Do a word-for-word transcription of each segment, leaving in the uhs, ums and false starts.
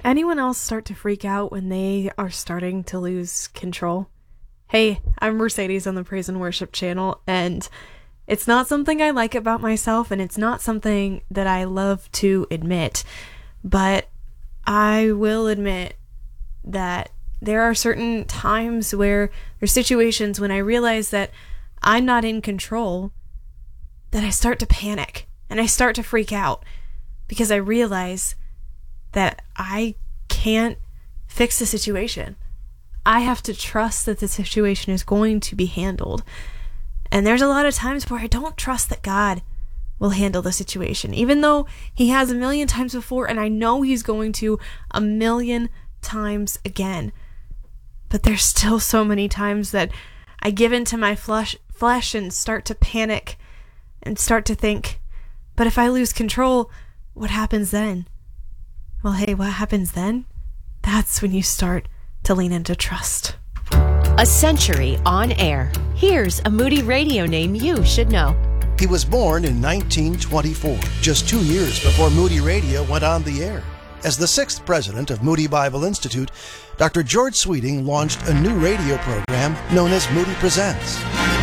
Anyone else start to freak out when they are starting to lose control? Hey, I'm Mercedes on the Praise and Worship channel, and it's not something I like about myself, and it's not something that I love to admit, but I will admit that there are certain times where there's situations when I realize that I'm not in control, that I start to panic and I start to freak out because I realize that I can't fix the situation. I have to trust that the situation is going to be handled. And there's a lot of times where I don't trust that God will handle the situation, even though he has a million times before, and I know he's going to a million times again. But there's still so many times that I give into my flesh, flesh and start to panic and start to think, but if I lose control, what happens then? Well, hey, what happens then? That's when you start to lean into trust. A century on air. Here's a Moody Radio name you should know. He was born in nineteen twenty-four, just two years before Moody Radio went on the air. As the sixth president of Moody Bible Institute, Doctor George Sweeting launched a new radio program known as Moody Presents.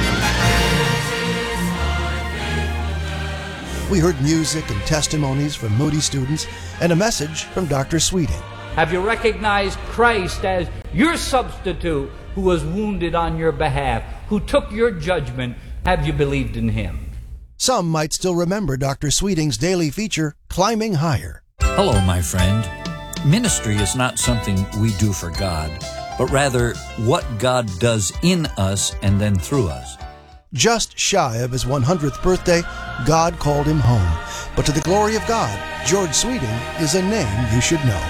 We heard music and testimonies from Moody students and a message from Doctor Sweeting. Have you recognized Christ as your substitute who was wounded on your behalf, who took your judgment? Have you believed in him? Some might still remember Doctor Sweeting's daily feature, Climbing Higher. Hello, my friend. Ministry is not something we do for God, but rather what God does in us and then through us. Just shy of his one hundredth birthday, God called him home. But to the glory of God, George Sweeting is a name you should know.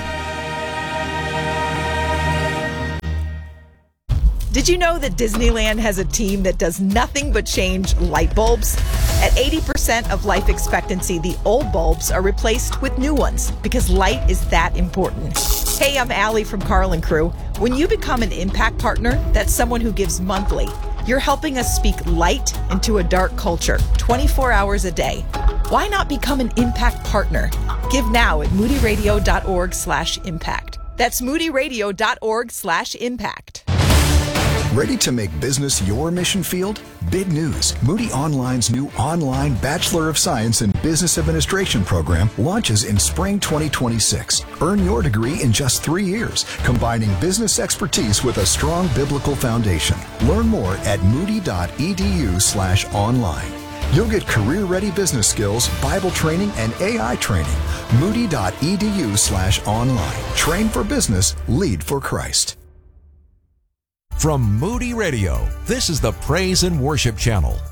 Did you know that Disneyland has a team that does nothing but change light bulbs? At eighty percent of life expectancy, the old bulbs are replaced with new ones because light is that important. Hey, I'm Allie from Carl and Crew. When you become an Impact Partner, that's someone who gives monthly. You're helping us speak light into a dark culture, twenty-four hours a day. Why not become an Impact Partner? Give now at moodyradio.org slash impact. That's moodyradio.org slash impact. Ready to make business your mission field? Big news. Moody Online's new online Bachelor of Science in Business Administration program launches in spring twenty twenty-six. Earn your degree in just three years, combining business expertise with a strong biblical foundation. Learn more at moody.edu slash online. You'll get career-ready business skills, Bible training, and A I training. Moody.edu slash online. Train for business, lead for Christ. From Moody Radio, this is the Praise and Worship Channel.